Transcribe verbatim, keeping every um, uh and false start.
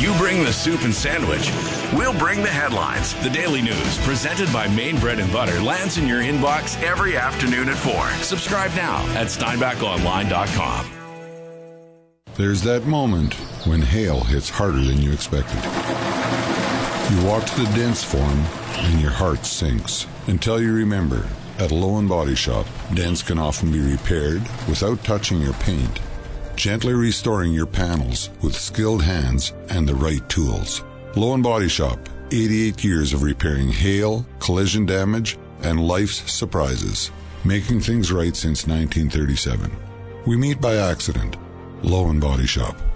You bring the soup and sandwich. We'll bring the headlines. The Daily News, presented by Maine Bread and Butter, lands in your inbox every afternoon at four. Subscribe now at steinbach online dot com. There's that moment when hail hits harder than you expected. You walk to the dents form and your heart sinks until you remember, at Low and Body Shop, dents can often be repaired without touching your paint, gently restoring your panels with skilled hands and the right tools. Low and Body Shop, eighty-eight years of repairing hail, collision damage, and life's surprises, making things right since nineteen thirty-seven. We meet by accident. Low and Body Shop.